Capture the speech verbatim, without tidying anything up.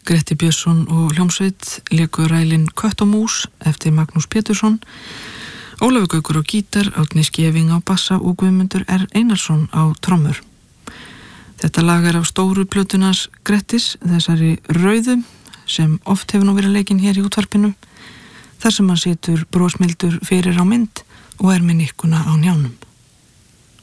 Gretti Björnsson og hljómsveit léku rælinn Kött og mús eftir Magnús Pétursson, Ólafur Gaukur á gítar, Árni Skeving á bassa og Guðmundur R. Einarsson á trommur. Þetta lag er af stóru plötunars Grettis, þessari rauðu, sem oft hefur nú verið leikinn hér í útvarpinu, þar sem hann situr brosmildur fyrir á mynd og er með nikkuna á njánum.